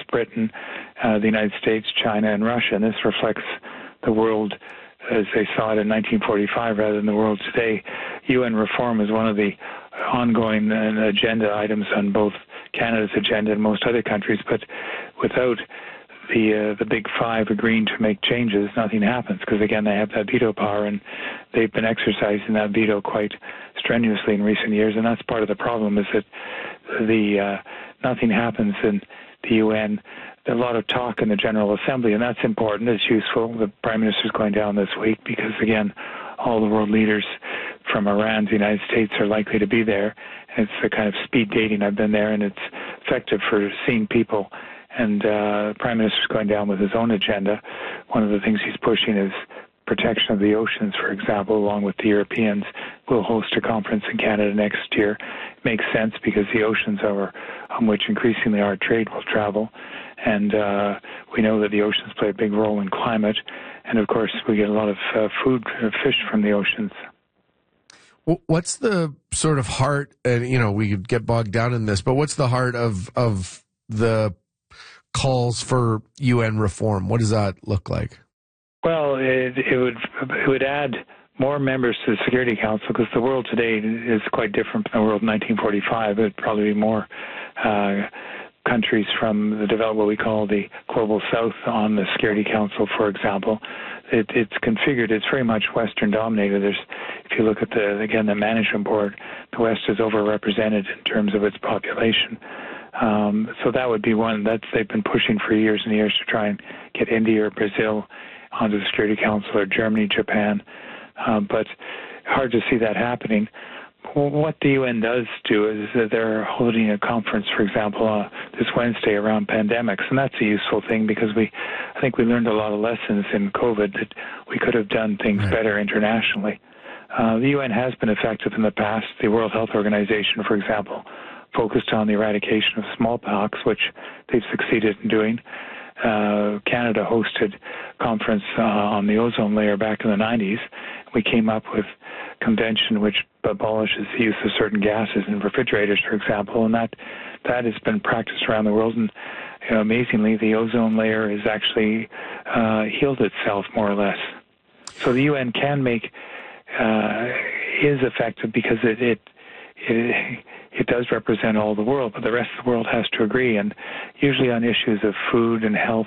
Britain, the United States, China, and Russia. And this reflects the world as they saw it in 1945 rather than the world today. UN reform is one of the ongoing agenda items on both Canada's agenda and most other countries, but without the big five agreeing to make changes, nothing happens, because again they have that veto power, and they've been exercising that veto quite strenuously in recent years, and that's part of the problem, is that nothing happens in the UN. There's a lot of talk in the General Assembly, and that's important. It's useful. The Prime Minister's going down this week because, again, all the world leaders from Iran to the United States are likely to be there. It's a kind of speed dating. I've been there, and it's effective for seeing people. And the Prime Minister's going down with his own agenda. One of the things he's pushing is protection of the oceans, for example, along with the Europeans. We'll host a conference in Canada next year. It makes sense because the oceans are on which increasingly our trade will travel. And we know that the oceans play a big role in climate. And, of course, we get a lot of food, fish from the oceans. What's the sort of heart, and, you know, we could get bogged down in this, but what's the heart of the calls for UN reform? What does that look like? Well, it would add more members to the Security Council, because the world today is quite different from the world in 1945. It would probably be more countries from the what we call the Global South on the Security Council, for example. It's configured, it's very much Western dominated. If you look at the management board, the West is overrepresented in terms of its population. So that would be one they've been pushing for years and years, to try and get India or Brazil onto the Security Council, or Germany, Japan. But hard to see that happening. What the UN does do is that they're holding a conference, for example, this Wednesday around pandemics, and that's a useful thing, because I think we learned a lot of lessons in COVID that we could have done things better internationally. The UN has been effective in the past. The World Health Organization, for example, focused on the eradication of smallpox, which they've succeeded in doing. Canada hosted a conference on the ozone layer back in the 90s. We came up with a convention which abolishes the use of certain gases in refrigerators, for example, and that has been practiced around the world. And amazingly, the ozone layer has actually healed itself, more or less. So the UN can is effective, because it does represent all the world, but the rest of the world has to agree. And usually on issues of food and health,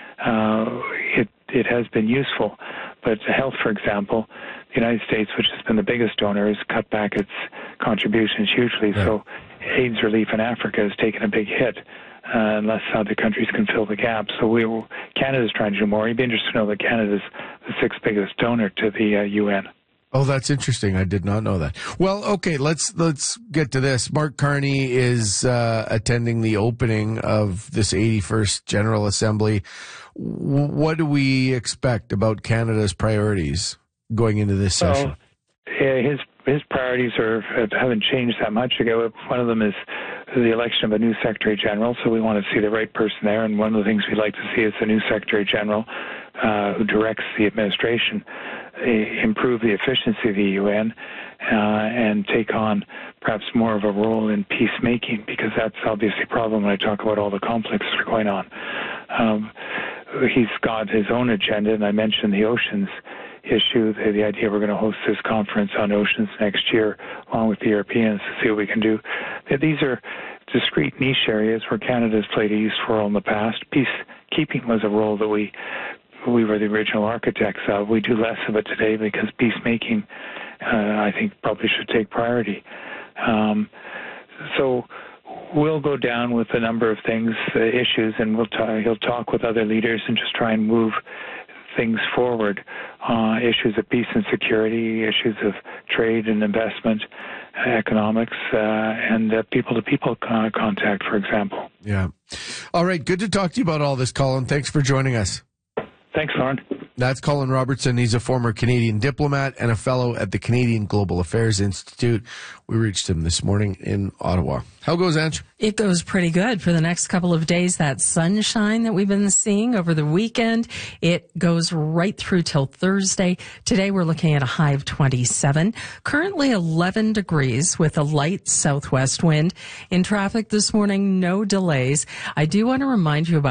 it has been useful. But health, for example, the United States, which has been the biggest donor, has cut back its contributions hugely. Yeah. So AIDS relief in Africa has taken a big hit, unless other countries can fill the gap. So Canada's trying to do more. You'd be interested to know that Canada's the sixth biggest donor to the UN. Oh, that's interesting. I did not know that. Well, okay, let's get to this. Mark Carney is attending the opening of this 81st General Assembly. What do we expect about Canada's priorities going into this session? His priorities haven't changed that much ago. One of them is the election of a new Secretary General, so we want to see the right person there. And one of the things we'd like to see is a new Secretary General who directs the administration, improve the efficiency of the UN, and take on perhaps more of a role in peacemaking, because that's obviously a problem when I talk about all the conflicts that are going on. He's got his own agenda, and I mentioned the oceans issue, the idea we're going to host this conference on oceans next year, along with the Europeans, to see what we can do. These are discrete niche areas where Canada's played a useful role in the past. Peacekeeping was a role that we were the original architects of. We do less of it today because peacemaking, I think, probably should take priority. So we'll go down with a number of things, issues, and he'll talk with other leaders and just try and move things forward. Issues of peace and security, issues of trade and investment, economics, and people-to-people contact, for example. Yeah. All right. Good to talk to you about all this, Colin. Thanks for joining us. Thanks, Lauren. That's Colin Robertson. He's a former Canadian diplomat and a fellow at the Canadian Global Affairs Institute. We reached him this morning in Ottawa. How goes, Ange? It goes pretty good for the next couple of days. That sunshine that we've been seeing over the weekend, it goes right through till Thursday. Today we're looking at a high of 27. Currently 11 degrees with a light southwest wind. In traffic this morning, no delays. I do want to remind you about